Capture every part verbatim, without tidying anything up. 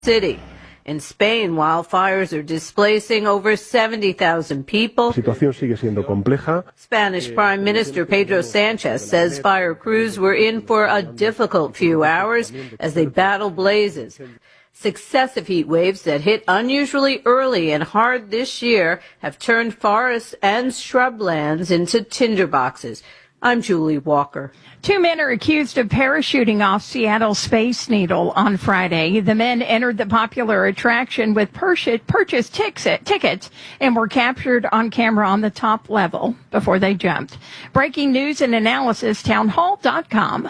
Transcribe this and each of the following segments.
city. In Spain, wildfires are displacing over seventy thousand people. La situación sigue siendo compleja. Spanish Prime Minister Pedro Sanchez says fire crews were in for a difficult few hours as they battle blazes. Successive heat waves that hit unusually early and hard this year have turned forests and shrublands into tinderboxes. I'm Julie Walker. Two men are accused of parachuting off Seattle Space Needle on Friday. The men entered the popular attraction with purchased tickets and were captured on camera on the top level before they jumped. Breaking news and analysis, townhall dot com.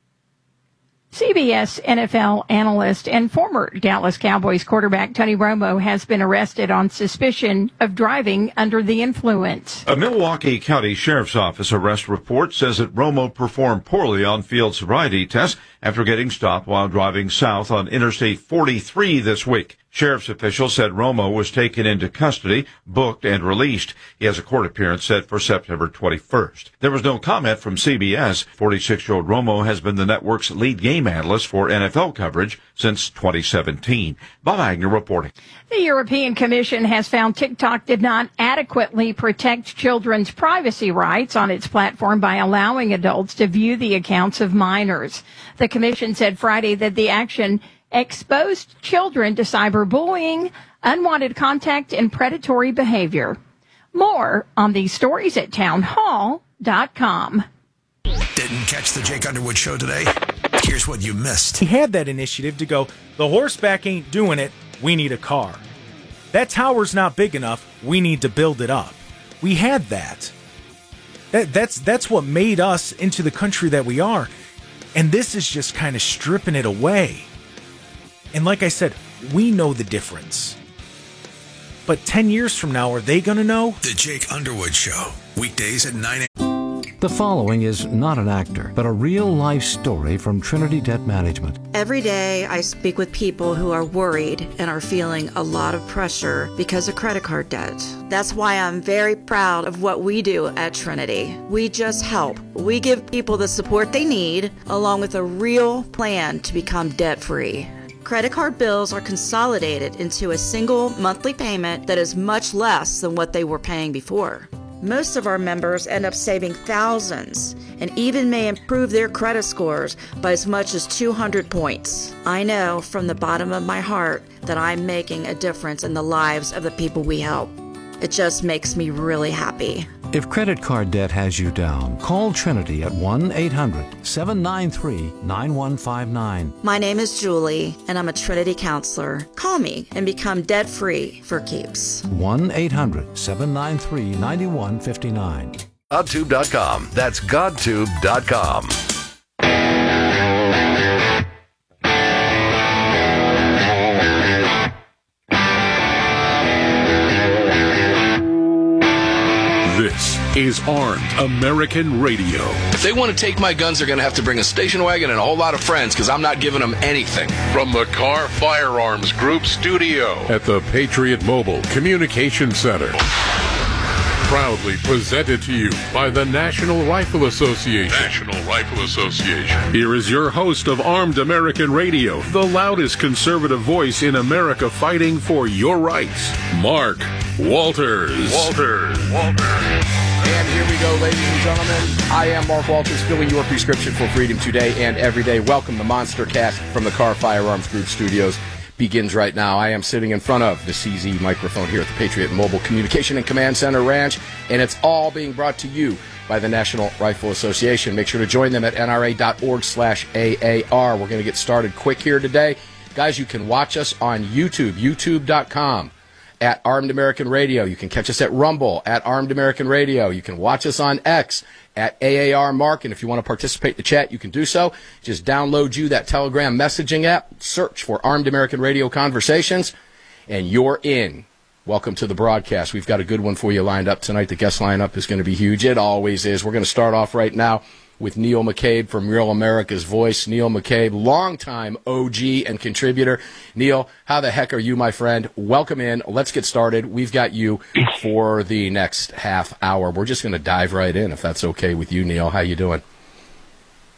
C B S N F L analyst and former Dallas Cowboys quarterback Tony Romo has been arrested on suspicion of driving under the influence. A Milwaukee County Sheriff's Office arrest report says that Romo performed poorly on field sobriety tests after getting stopped while driving south on Interstate forty-three this week. Sheriff's officials said Romo was taken into custody, booked, and released. He has a court appearance set for September twenty-first. There was no comment from C B S. forty-six-year-old Romo has been the network's lead game analyst for N F L coverage since twenty seventeen. Bob Agnew reporting. The European Commission has found TikTok did not adequately protect children's privacy rights on its platform by allowing adults to view the accounts of minors. The Commission said Friday that the action exposed children to cyberbullying, unwanted contact, and predatory behavior. More on these stories at townhall dot com. Didn't catch the Jake Underwood show today? Here's what you missed. He had that initiative to go, the horseback ain't doing it, we need a car. That tower's not big enough, we need to build it up. We had that. that that's, that's what made us into the country that we are. And this is just kind of stripping it away. And like I said, we know the difference. But ten years from now, are they going to know? The Jake Underwood Show, weekdays at nine a.m. The following is not an actor, but a real-life story from Trinity Debt Management. Every day I speak with people who are worried and are feeling a lot of pressure because of credit card debt. That's why I'm very proud of what we do at Trinity. We just help. We give people the support they need, along with a real plan to become debt-free. Credit card bills are consolidated into a single monthly payment that is much less than what they were paying before. Most of our members end up saving thousands and even may improve their credit scores by as much as two hundred points. I know from the bottom of my heart that I'm making a difference in the lives of the people we help. It just makes me really happy. If credit card debt has you down, call Trinity at one eight hundred seven nine three nine one five nine. My name is Julie, and I'm a Trinity counselor. Call me and become debt-free for keeps. one eight hundred seven nine three nine one five nine. GodTube dot com. That's GodTube dot com. This is Armed American Radio. If they want to take my guns, they're going to have to bring a station wagon and a whole lot of friends, because I'm not giving them anything. From the Car Firearms Group studio at the Patriot Mobile Communication Center. Proudly presented to you by the National Rifle Association. National Rifle Association. Here is your host of Armed American Radio, the loudest conservative voice in America fighting for your rights, Mark Walters. Walters. Walters. And here we go, ladies and gentlemen. I am Mark Walters, filling your prescription for freedom today and every day. Welcome to Monster Cast from the Car Firearms Group studios. Begins right now. I am sitting in front of the C Z microphone here at the Patriot Mobile Communication and Command Center Ranch, and it's all being brought to you by the National Rifle Association. Make sure to join them at N R A dot org slash A A R. We're going to get started quick here today. Guys, you can watch us on YouTube, YouTube dot com. At Armed American Radio. You can catch us at Rumble at Armed American Radio. You can watch us on X at A A R Mark. And if you want to participate in the chat, you can do so. Just download you that Telegram messaging app, search for Armed American Radio Conversations, and you're in. Welcome to the broadcast. We've got a good one for you lined up tonight. The guest lineup is going to be huge. It always is. We're going to start off right now with Neil McCabe from Real America's Voice. Neil McCabe, longtime O G and contributor. Neil, how the heck are you, my friend? Welcome in. Let's get started. We've got you for the next half hour. We're just going to dive right in, if that's okay with you, Neil. How you doing?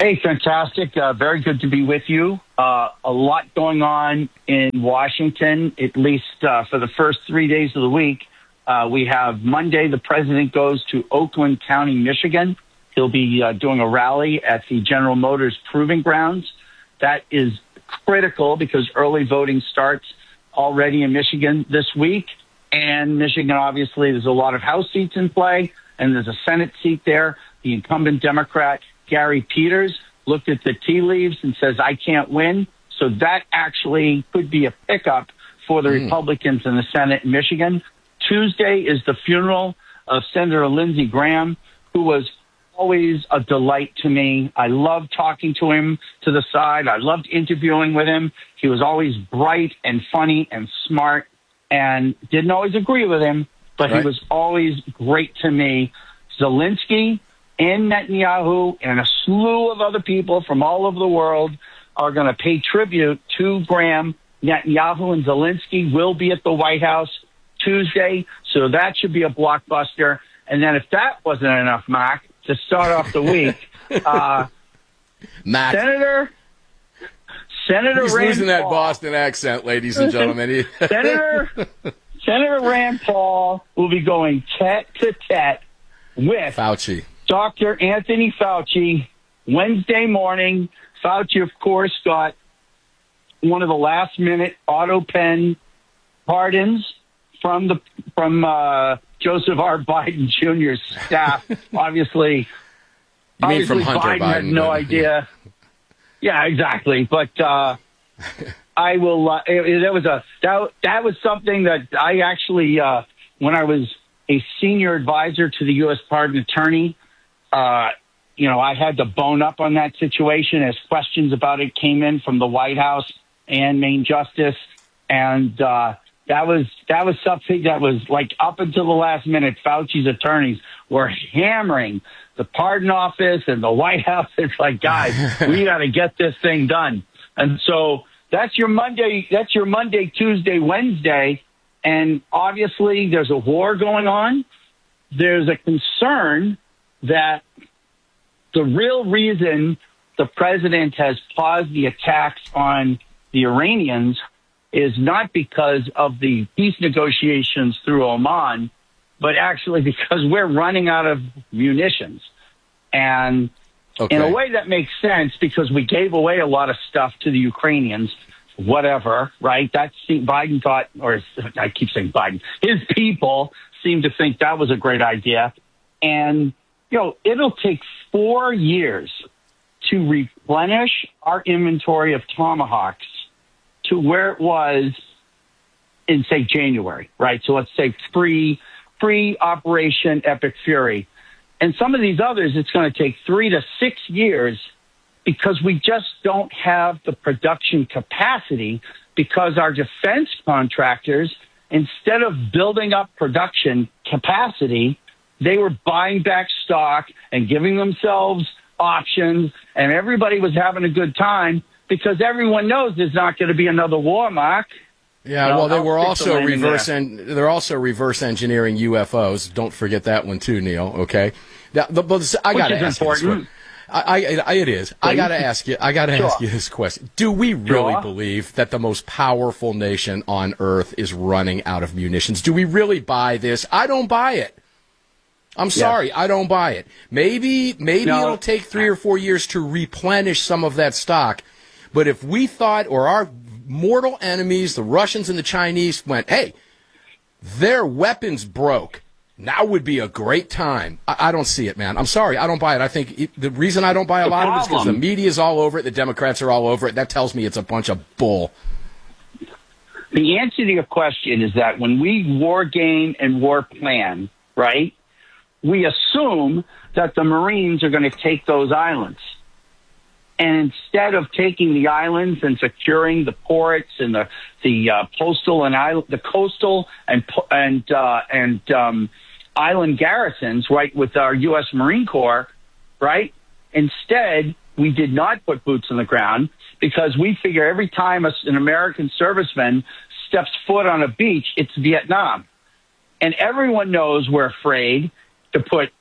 Hey, fantastic. Uh, very good to be with you. Uh, a lot going on in Washington, at least uh, for the first three days of the week. Uh, we have Monday, the president goes to Oakland County, Michigan. He'll be uh, doing a rally at the General Motors Proving Grounds. That is critical because early voting starts already in Michigan this week. And Michigan, obviously, there's a lot of House seats in play, and there's a Senate seat there. The incumbent Democrat, Gary Peters, looked at the tea leaves and says, I can't win. So that actually could be a pickup for the mm. Republicans in the Senate in Michigan. Tuesday is the funeral of Senator Lindsey Graham, who was always a delight to me. I loved talking to him to the side. I loved interviewing with him. He was always bright and funny and smart, and didn't always agree with him, but right. he was always great to me. Zelensky and Netanyahu and a slew of other people from all over the world are going to pay tribute to Graham. Netanyahu and Zelensky will be at the White House Tuesday, so that should be a blockbuster. And then if that wasn't enough, Mac, to start off the week, uh, Mac. Senator Senator He's Rand losing that Paul, Boston accent, ladies and gentlemen. Senator Senator Rand Paul will be going tete-to-tete with Fauci. Doctor Anthony Fauci Wednesday morning. Fauci, of course, got one of the last-minute auto pen pardons from the from uh, Joseph R. Biden Junior's staff. obviously, you obviously mean from Hunter Biden, Biden had no but, idea. Yeah, exactly. But uh, I will. Uh, it, it, that was a that that was something that I actually, uh, when I was a senior advisor to the U S Pardon Attorney, uh, you know, I had to bone up on that situation as questions about it came in from the White House and Main Justice, and uh, that was that was something that was like up until the last minute. Fauci's attorneys were hammering the pardon office and the White House. It's like, guys, we got to get this thing done. And so that's your Monday. That's your Monday, Tuesday, Wednesday. And obviously there's a war going on. There's a concern that the real reason the president has paused the attacks on the Iranians is not because of the peace negotiations through Oman, but actually because we're running out of munitions. And okay. in a way that makes sense because we gave away a lot of stuff to the Ukrainians, whatever, right? That Biden thought, or I keep saying Biden, his people seemed to think that was a great idea. And, you know, it'll take four years to replenish our inventory of Tomahawks to where it was in, say, January, right? So let's say pre, pre-Operation Epic Fury. And some of these others, it's going to take three to six years because we just don't have the production capacity because our defense contractors, instead of building up production capacity, they were buying back stock and giving themselves options, and everybody was having a good time because everyone knows there's not going to be another war, Mark. Yeah, no, well, they I'll were also the reverse. En- they're also reverse engineering U F Os. Don't forget that one too, Neil. Okay, now, the, but I got to ask important. you this. I, I, I, it is. Please? I got to ask you. I got to sure. ask you this question. Do we really sure. believe that the most powerful nation on earth is running out of munitions? Do we really buy this? I don't buy it. I'm sorry, yes. I don't buy it. Maybe, maybe no. it'll take three or four years to replenish some of that stock. But if we thought, or our mortal enemies, the Russians and the Chinese, went, hey, their weapons broke, now would be a great time. I, I don't see it, man. I'm sorry, I don't buy it. I think it, the reason I don't buy a lot of it is because the media's all over it, the Democrats are all over it. That tells me it's a bunch of bull. The answer to your question is that when we war game and war plan, right, we assume that the Marines are going to take those islands. And instead of taking the islands and securing the ports and the the uh, postal and island, the coastal and and uh, and um, island garrisons, right, with our U S Marine Corps, right? Instead, we did not put boots on the ground because we figure every time an American serviceman steps foot on a beach, it's Vietnam, and everyone knows we're afraid to put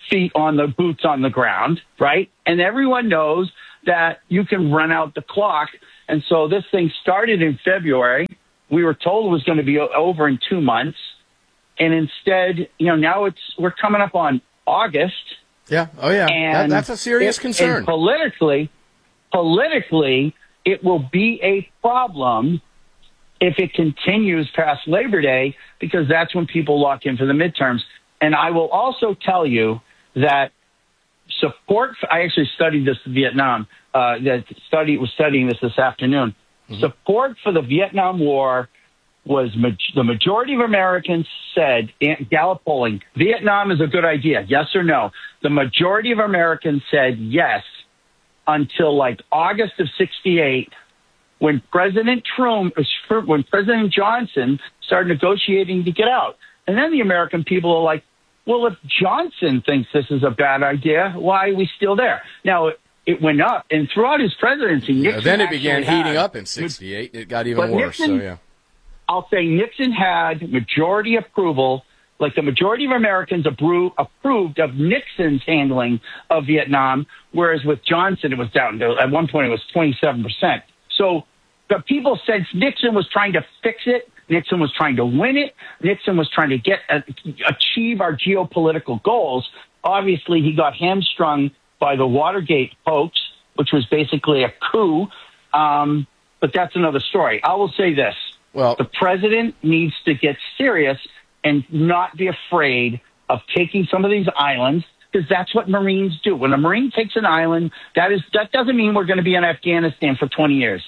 feet on the boots on the ground, right? And everyone knows that you can run out the clock. And so this thing started in February. We were told it was going to be over in two months. And instead, you know, now it's we're coming up on August. Yeah. Oh, yeah. And that, that's a serious it, concern. And politically, politically, it will be a problem if it continues past Labor Day, because that's when people lock in for the midterms. And I will also tell you that support, for, I actually studied this in Vietnam, uh, that study was studying this this afternoon. Mm-hmm. Support for the Vietnam War was, ma- the majority of Americans said, in Gallup polling, Vietnam is a good idea, yes or no? The majority of Americans said yes until like August of sixty-eight, when President Trump, when President Johnson started negotiating to get out. And then the American people are like, well, if Johnson thinks this is a bad idea, why are we still there? Now, it, it went up, and throughout his presidency, Nixon yeah, then it began had, heating up in sixty-eight. It got even worse, Nixon, so yeah. I'll say Nixon had majority approval, like the majority of Americans appro- approved of Nixon's handling of Vietnam, whereas with Johnson, it was down to, at one point, it was twenty-seven percent. So the people said Nixon was trying to fix it. Nixon was trying to win it. Nixon was trying to get uh, achieve our geopolitical goals. Obviously, he got hamstrung by the Watergate hoax, which was basically a coup. Um, but that's another story. I will say this. Well, the president needs to get serious and not be afraid of taking some of these islands, because that's what Marines do. When a Marine takes an island, that is that doesn't mean we're going to be in Afghanistan for twenty years.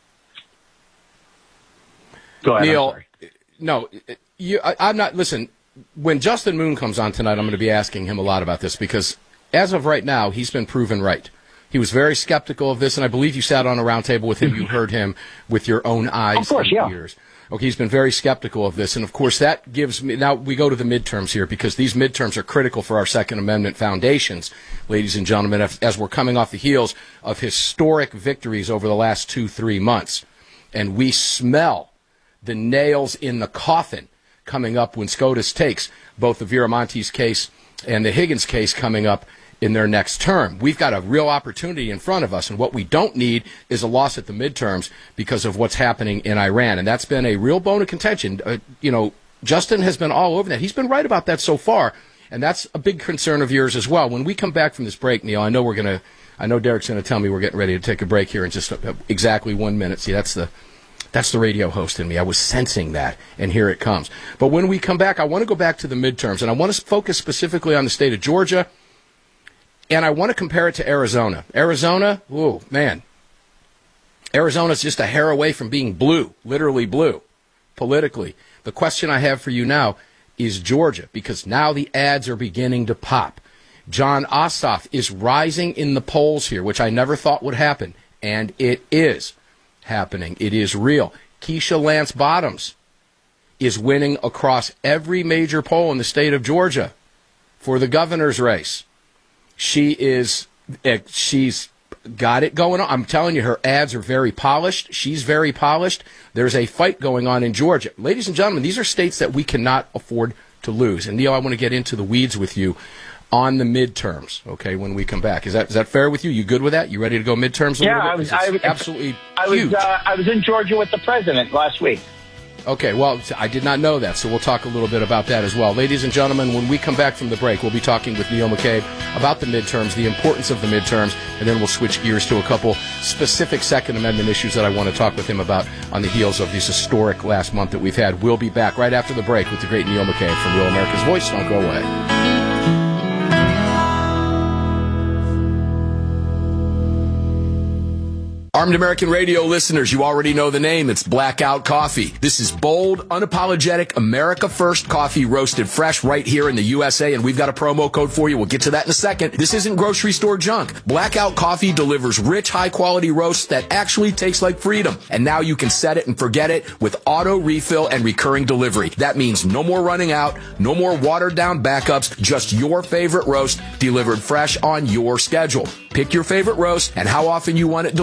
Go ahead, Neil, no, you, I, I'm not, listen, when Justin Moon comes on tonight, I'm going to be asking him a lot about this, because as of right now, he's been proven right. He was very skeptical of this, and I believe you sat on a round table with him. You heard him with your own eyes of course, and yeah. ears. Okay, he's been very skeptical of this, and of course that gives me, now we go to the midterms here, because these midterms are critical for our Second Amendment foundations, ladies and gentlemen, as, as we're coming off the heels of historic victories over the last two, three months. And we smell the nails in the coffin coming up when SCOTUS takes both the Viramontes case and the Higgins case coming up in their next term. We've got a real opportunity in front of us, and what we don't need is a loss at the midterms because of what's happening in Iran. And that's been a real bone of contention. Uh, you know, Justin has been all over that. He's been right about that so far, and that's a big concern of yours as well. When we come back from this break, Neil, I know we're going to, I know Derek's going to tell me we're getting ready to take a break here in just exactly one minute. See, that's the That's the radio host in me. I was sensing that, and here it comes. But when we come back, I want to go back to the midterms, and I want to focus specifically on the state of Georgia, and I want to compare it to Arizona. Arizona, whoa, man. Arizona's just a hair away from being blue, literally blue, politically. The question I have for you now is Georgia, because now the ads are beginning to pop. Jon Ossoff is rising in the polls here, which I never thought would happen, and it is happening. It is real. Keisha Lance Bottoms is winning across every major poll in the state of Georgia for the governor's race. She is, she's got it going on. I'm telling you, her ads are very polished. She's very polished. There's a fight going on in Georgia. Ladies and gentlemen, these are states that we cannot afford to lose. And Neil, I want to get into the weeds with you on the midterms, okay, when we come back. Is that is that fair with you? You good with that? You ready to go midterms a yeah, little bit? I was, I was absolutely I huge. was, uh, I was in Georgia with the president last week. Okay, well, I did not know that, so we'll talk a little bit about that as well. Ladies and gentlemen, when we come back from the break, we'll be talking with Neil McCabe about the midterms, the importance of the midterms, and then we'll switch gears to a couple specific Second Amendment issues that I want to talk with him about on the heels of this historic last month that we've had. We'll be back right after the break with the great Neil McCabe from Real America's Voice. Don't go away. Armed American Radio listeners, you already know the name. It's Blackout Coffee. This is bold, unapologetic, America First coffee roasted fresh right here in the U S A, and we've got a promo code for you. We'll get to that in a second. This isn't grocery store junk. Blackout Coffee delivers rich, high-quality roasts that actually taste like freedom. And now you can set it and forget it with auto refill and recurring delivery. That means no more running out, no more watered-down backups, just your favorite roast delivered fresh on your schedule. Pick your favorite roast and how often you want it delivered.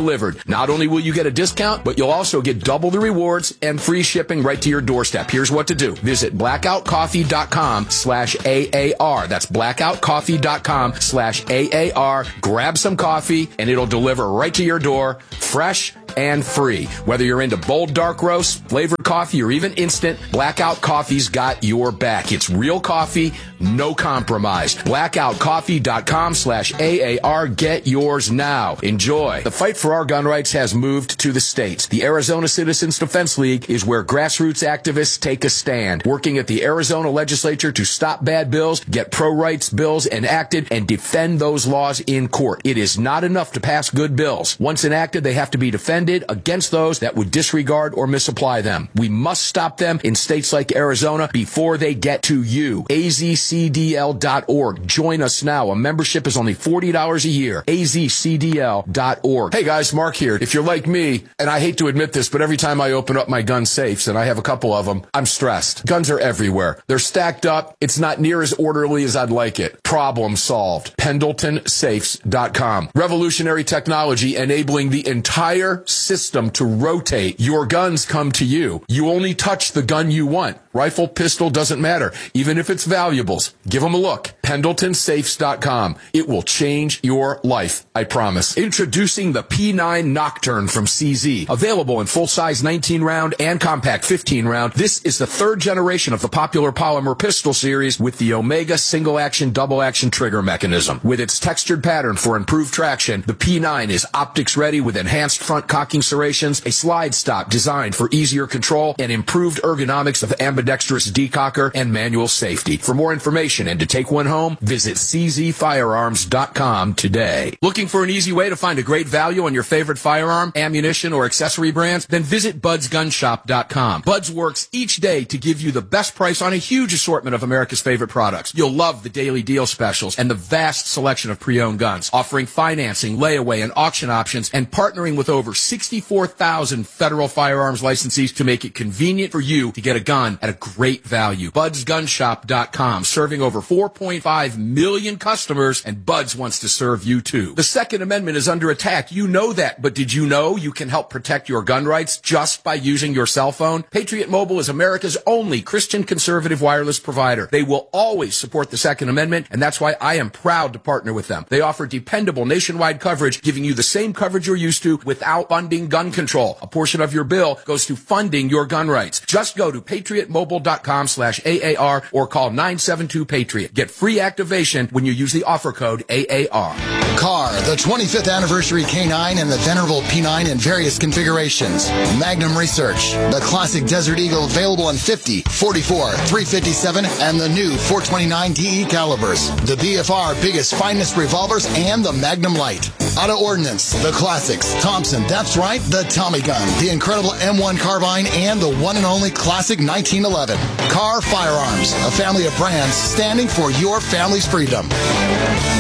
Not only will you get a discount, but you'll also get double the rewards and free shipping right to your doorstep. Here's what to do. Visit blackoutcoffee.com slash AAR. That's blackoutcoffee.com slash AAR. Grab some coffee, and it'll deliver right to your door, fresh and free. Whether you're into bold dark roast, flavored coffee, or even instant, Blackout Coffee's got your back. It's real coffee, no compromise. blackoutcoffee.com slash AAR. Get yours now. Enjoy. The fight for our gun rights has moved to the states. The Arizona Citizens Defense League is where grassroots activists take a stand, working at the Arizona legislature to stop bad bills, get pro-rights bills enacted, and defend those laws in court. It is not enough to pass good bills. Once enacted, they have to be defended against those that would disregard or misapply them. We must stop them in states like Arizona before they get to you. A Z C D L dot org. Join us now. A membership is only forty dollars a year. A Z C D L dot org. Hey guys, Mark here. If you're like me, and I hate to admit this, but every time I open up my gun safes, and I have a couple of them, I'm stressed. Guns are everywhere. They're stacked up. It's not near as orderly as I'd like it. Problem solved. Pendleton Safes dot com. Revolutionary technology enabling the entire system to rotate. Your guns come to you. You only touch the gun you want. Rifle, pistol, doesn't matter. Even if it's valuables. Give them a look. Pendleton Safes dot com. It will change your life, I promise. Introducing the P nine Nocturne from C Z. Available in full-size nineteen round and compact fifteen round. This is the third generation of the popular polymer pistol series with the Omega single-action, double-action trigger mechanism. With its textured pattern for improved traction, the P nine is optics-ready with enhanced front cocking serrations, a slide stop designed for easier control, and improved ergonomics of ambidextrous decocker and manual safety. For more information and to take one home, visit C Z firearms dot com today. Looking for an easy way to find a great value on your favorite firearm, ammunition, or accessory brands? Then visit buds gun shop dot com. Buds works each day to give you the best price on a huge assortment of America's favorite products. You'll love the daily deal specials and the vast selection of pre-owned guns, offering financing, layaway, and auction options, and partnering with over sixty-four thousand federal firearms licensees to make it convenient for you to get a gun at a great value. buds gun shop dot com, serving over four point five million customers, and Buds wants to serve you too. The Second Amendment is under attack. You know that, but did you know you can help protect your gun rights just by using your cell phone? Patriot Mobile is America's only Christian conservative wireless provider. They will always support the Second Amendment, and that's why I am proud to partner with them. They offer dependable nationwide coverage, giving you the same coverage you're used to without funding gun control. A portion of your bill goes to funding your gun rights. Just go to patriot mobile dot com slash A A R or call nine seven two Patriot. Get free activation when you use the offer code A A R. Car, the twenty-fifth anniversary K nine and the venerable P nine in various configurations. Magnum Research, the classic Desert Eagle available in fifty, forty-four, three fifty-seven, and the new four twenty-nine D E calibers. The B F R biggest, finest revolvers and the Magnum Light. Auto Ordnance, the classics. Thompson, that's right, the Tommy gun, the incredible M one carbine, and the one and only classic nineteen eleven. Car Firearms, a family of brands standing for your family's freedom.